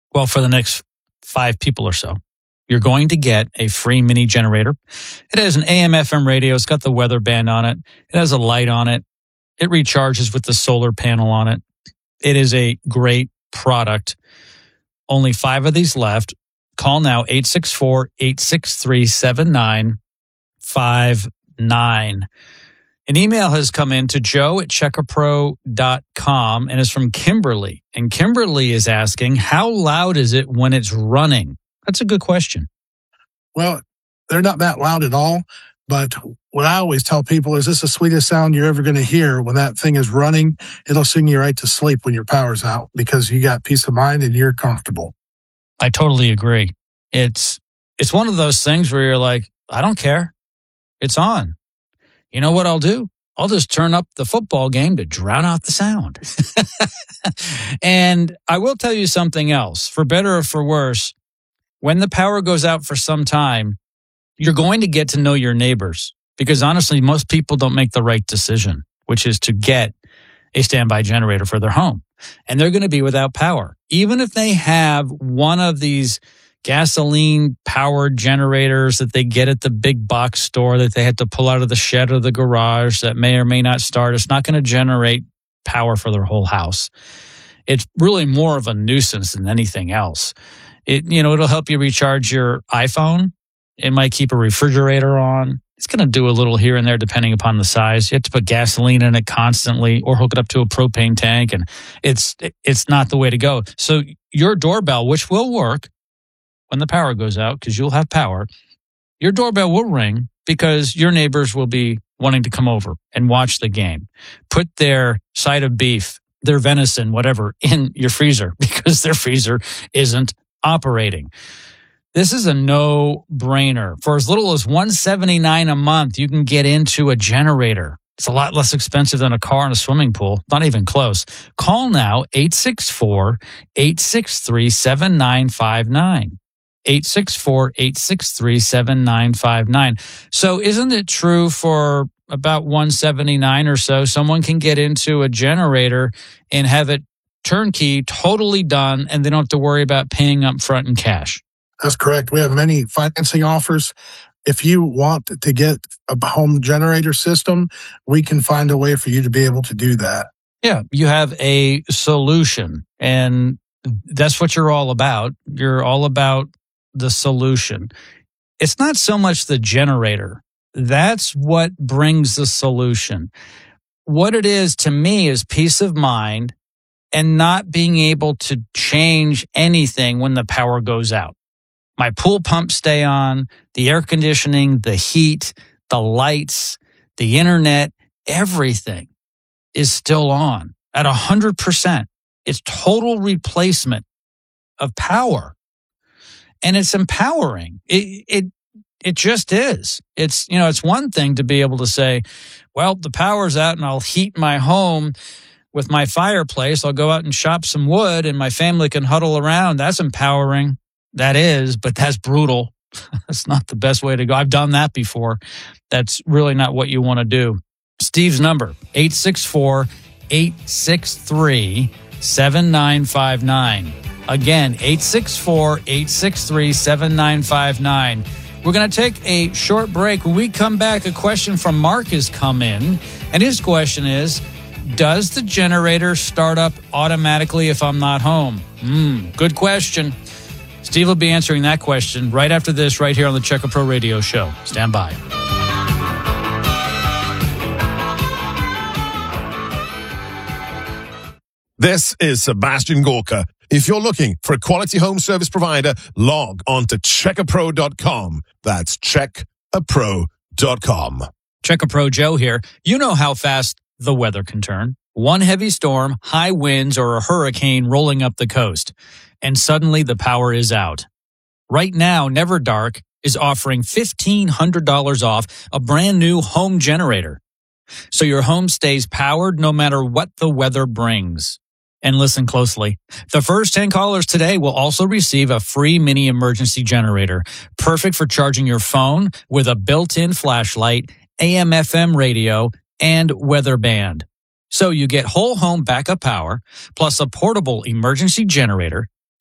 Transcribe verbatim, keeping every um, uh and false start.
Well, for the next five people or so, you're going to get a free mini generator. It has an A M F M radio. It's got the weather band on it. It has a light on it. It recharges with the solar panel on it. It is a great product. Only five of these left. Call now, eight six four, eight six three, seven nine five nine. An email has come in to joe at checkapro dot com and is from Kimberly. And Kimberly is asking, how loud is it when it's running? That's a good question. Well, they're not that loud at all. But what I always tell people is this is the sweetest sound you're ever going to hear. When that thing is running, it'll sing you right to sleep when your power's out because you got peace of mind and you're comfortable. I totally agree. It's it's one of those things where you're like, I don't care. It's on. You know what I'll do? I'll just turn up the football game to drown out the sound. And I will tell you something else. For better or for worse, when the power goes out for some time, you're going to get to know your neighbors because honestly, most people don't make the right decision, which is to get a standby generator for their home. And they're going to be without power. Even if they have one of these gasoline powered generators that they get at the big box store that they had to pull out of the shed or the garage that may or may not start, it's not going to generate power for their whole house. It's really more of a nuisance than anything else. It, you know, it'll help you recharge your iPhone. It might keep a refrigerator on. It's going to do a little here and there depending upon the size. You have to put gasoline in it constantly or hook it up to a propane tank, and it's it's not the way to go. So your doorbell, which will work when the power goes out because you'll have power, your doorbell will ring because your neighbors will be wanting to come over and watch the game. Put their side of beef, their venison, whatever, in your freezer because their freezer isn't operating. This is a no-brainer. For as little as one hundred seventy-nine dollars a month, you can get into a generator. It's a lot less expensive than a car and a swimming pool. Not even close. Call now, eight six four, eight six three, seven nine five nine. eight six four, eight six three, seven nine five nine. So isn't it true for about one hundred seventy-nine dollars or so, someone can get into a generator and have it turnkey, totally done, and they don't have to worry about paying up front in cash? That's correct. We have many financing offers. If you want to get a home generator system, we can find a way for you to be able to do that. Yeah, you have a solution, and that's what you're all about. You're all about the solution. It's not so much the generator. That's what brings the solution. What it is to me is peace of mind and not being able to change anything when the power goes out. My pool pumps stay on, the air conditioning, the heat, the lights, the internet, everything is still on at one hundred percent. It's total replacement of power. And it's empowering. It, it, it just is. It's, you know, it's one thing to be able to say, well, the power's out and I'll heat my home with my fireplace. I'll go out and chop some wood and my family can huddle around. That's empowering. That is, but that's brutal. That's not the best way to go. I've done that before. That's really not what you want to do. Steve's number, eight six four, eight six three, seven nine five nine. Again, eight six four, eight six three, seven nine five nine. We're going to take a short break. When we come back, a question from Mark has come in, and his question is, does the generator start up automatically if I'm not home? Hmm, good question. Steve will be answering that question right after this, right here on the Checker Pro Radio Show. Stand by. This is Sebastian Gorka. If you're looking for a quality home service provider, log on to checker pro dot com. That's check a pro dot com. Checker Pro Joe here. You know how fast the weather can turn. One heavy storm, high winds, or a hurricane rolling up the coast, and suddenly the power is out. Right now, Never Dark is offering fifteen hundred dollars off a brand new home generator, so your home stays powered no matter what the weather brings. And listen closely. The first ten callers today will also receive a free mini emergency generator, perfect for charging your phone with a built-in flashlight, A M F M radio, and weather band. So you get whole home backup power, plus a portable emergency generator